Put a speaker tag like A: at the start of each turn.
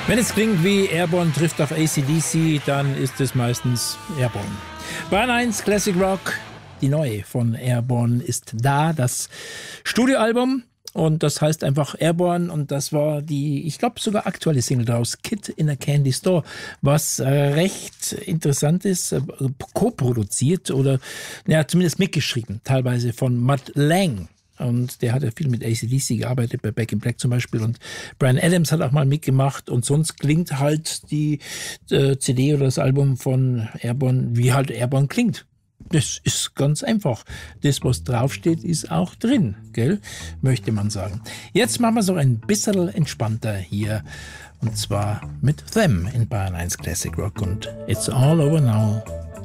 A: Wenn es klingt wie Airborne trifft auf AC/DC, dann ist es meistens Airborne. Bayern 1 Classic Rock, die neue von Airborne ist da, das Studioalbum. Und das heißt einfach Airborne und das war die, ich glaube sogar aktuelle Single daraus, Kid in a Candy Store, was recht interessant ist, co-produziert oder ja, zumindest mitgeschrieben, teilweise von Mutt Lange. Und der hat ja viel mit AC/DC gearbeitet, bei Back in Black zum Beispiel. Und Bryan Adams hat auch mal mitgemacht. Und sonst klingt halt die CD oder das Album von Airborne, wie halt Airborne klingt. Das ist ganz einfach. Das, was draufsteht, ist auch drin, gell? Möchte man sagen. Jetzt machen wir so ein bisschen entspannter hier. Und zwar mit Them in Bayern 1 Classic Rock. Und It's All Over Now